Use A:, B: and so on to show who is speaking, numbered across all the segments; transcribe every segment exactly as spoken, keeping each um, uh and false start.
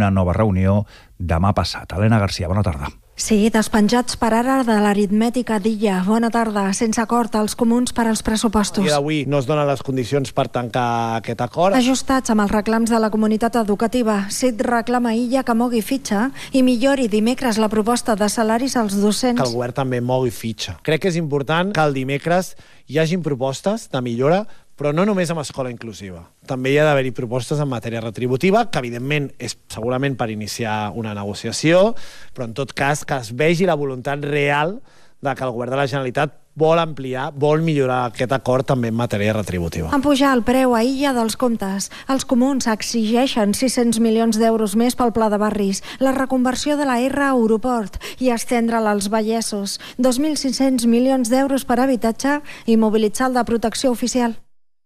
A: una nova reunió demà passat. Helena Garcia, bona tarda.
B: Sí, despenjats per ara de l'aritmètica d'Illa. Bona tarda. Sense acord als comuns per als pressupostos.
C: I d'avui no es donen les condicions per tancar aquest acord.
B: Ajustats amb els reclams de la comunitat educativa. C I D reclama Illa que mogui fitxa i millori dimecres la proposta de salaris als docents.
C: Que el govern també mogui fitxa. Crec que és important que el dimecres hi hagin propostes de millora, però no només amb escola inclusiva. També hi ha d'haver-hi propostes en matèria retributiva, que evidentment és segurament per iniciar una negociació, però en tot cas que es vegi la voluntat real de que el govern de la Generalitat vol ampliar, vol millorar aquest acord també en matèria retributiva.
B: En pujar el preu a Illa dels comptes, els comuns exigeixen sis-cents milions d'euros més pel pla de barris, la reconversió de la R a aeroport i estendre-la als vallesos, dos mil cinc-cents milions d'euros per habitatge i mobilitzar el de protecció oficial.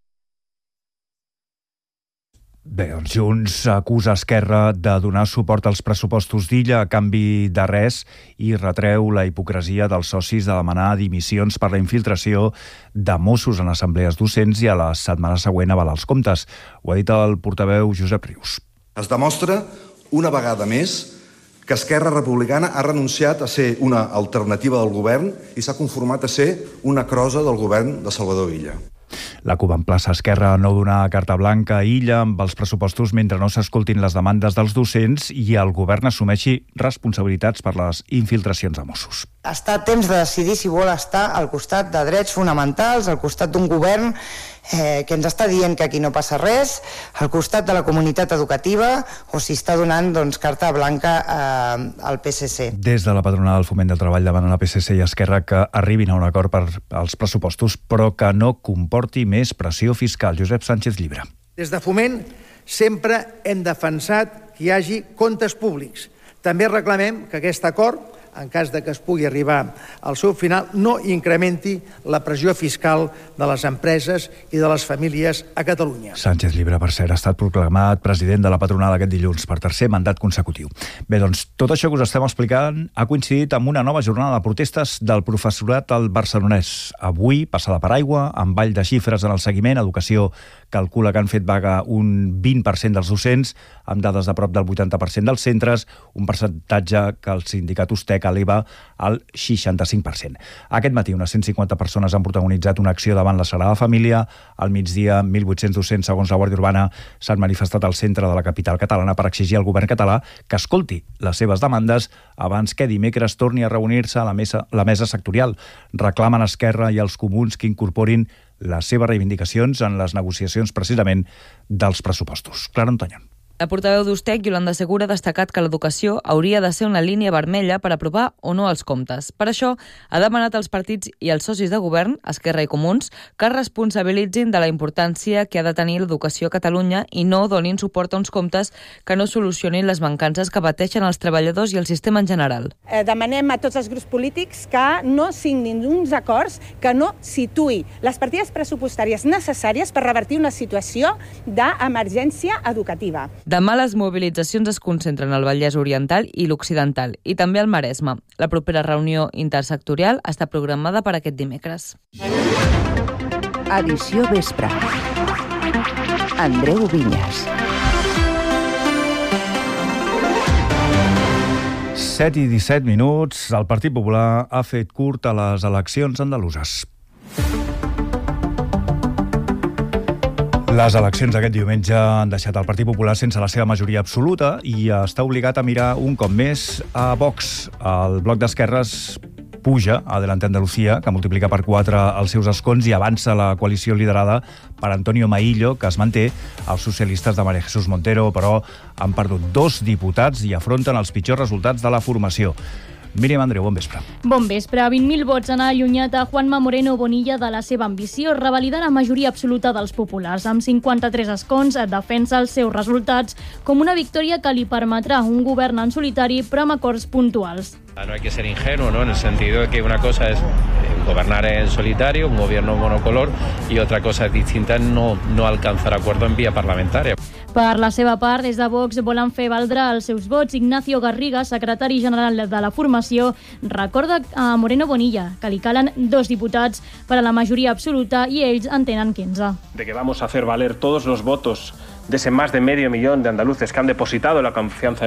A: Bé, doncs Junts acusa Esquerra de donar suport als pressupostos d'Illa a canvi de res i retreu la hipocresia dels socis de demanar dimissions per la infiltració de Mossos en assemblees docents i a la setmana següent avalar els comptes. Ho ha dit el portaveu Josep Rius.
D: Es demostra una vegada més que Esquerra Republicana ha renunciat a ser una alternativa del govern i s'ha conformat a ser una crosa del govern de Salvador Illa.
A: La CUP emplaça Esquerra a no donar carta blanca a Illa amb els pressupostos mentre no s'escoltin les demandes dels docents i el govern assumeixi responsabilitats per les infiltracions de Mossos.
E: Està a temps de decidir si vol estar al costat de drets fonamentals, al costat d'un govern eh, que ens està dient que aquí no passa res, al costat de la comunitat educativa, o si està donant doncs, carta blanca eh, al P S C.
A: Des de la patronal del Foment del Treball demanen a P S C i Esquerra que arribin a un acord per als pressupostos, però que no comporti més pressió fiscal. Josep Sánchez Llibre.
F: Des de Foment sempre hem defensat que hi hagi comptes públics. També reclamem que aquest acord, en cas de que es pugui arribar al seu final, no incrementi la pressió fiscal de les empreses i de les famílies a Catalunya.
A: Sánchez Llibre, per cert, ha estat proclamat president de la patronal aquest dilluns per tercer mandat consecutiu. Bé, doncs, tot això que us estem explicant ha coincidit amb una nova jornada de protestes del professorat al barcelonès. Avui, passada per aigua, amb ball de xifres en el seguiment, Educació calcula que han fet vaga un vint per cent dels docents, amb dades de prop del vuitanta per cent dels centres, un percentatge que el sindicat Ustec eleva al seixanta-cinc per cent. Aquest matí unes cent cinquanta persones han protagonitzat una acció davant la Sagrada Família. Al migdia, mil vuit-cents docents, segons la Guàrdia Urbana, s'han manifestat al centre de la capital catalana per exigir al govern català que escolti les seves demandes abans que dimecres torni a reunir-se a la mesa, la mesa sectorial. Reclamen a Esquerra i als comuns que incorporin les seves reivindicacions en les negociacions precisament dels pressupostos. Clara Antonyon.
G: La portaveu d'Ustec, Yolanda Segura, ha destacat que l'educació hauria de ser una línia vermella per aprovar o no els comptes. Per això, ha demanat als partits i als socis de govern, Esquerra i Comuns, que es responsabilitzin de la importància que ha de tenir l'educació a Catalunya i no donin suport a uns comptes que no solucionin les mancances que pateixen els treballadors i el sistema en general.
H: Eh, demanem a tots els grups polítics que no signin uns acords que no situï les partides pressupostàries necessàries per revertir una situació d'emergència educativa.
G: Demà les mobilitzacions es concentren al Vallès Oriental i l'Occidental, i també al Maresme. La propera reunió intersectorial està programada per aquest dimecres.
I: Edició Vespre. Andreu Vinyes.
A: set i disset minuts. El Partit Popular ha fet curt a les eleccions andaluses. Les eleccions d'aquest diumenge han deixat el Partit Popular sense la seva majoria absoluta i està obligat a mirar un cop més a Vox. El bloc d'esquerres puja a Adelante Andalucía, que multiplica per quatre els seus escons i avança la coalició liderada per Antonio Maillo, que es manté. Els socialistes de María Jesús Montero, però, han perdut dos diputats i afronten els pitjors resultats de la formació. Míriam Andreu, bon vespre.
J: Bon vespre. vint mil vots han allunyat a Juanma Moreno Bonilla de la seva ambició, revalidant la majoria absoluta dels populars. Amb cinquanta-tres escons, defensa els seus resultats com una victòria que li permetrà un govern en solitari, però amb acords puntuals.
K: No hay que ser ingenuo, ¿no? En el sentido de que una cosa es gobernar en solitario, un gobierno monocolor, y otra cosa distinta no, no alcanzar acuerdo en vía parlamentaria.
J: Per la seva part, des de Vox volen fer valdre els seus vots. Ignacio Garriga, secretari general de la formació, recorda a Moreno Bonilla que li calen dos diputats per a la majoria absoluta i ells en tenen quinze.
L: De que vamos a hacer valer todos los votos de ese más de medio millón de andaluces que han depositado la confianza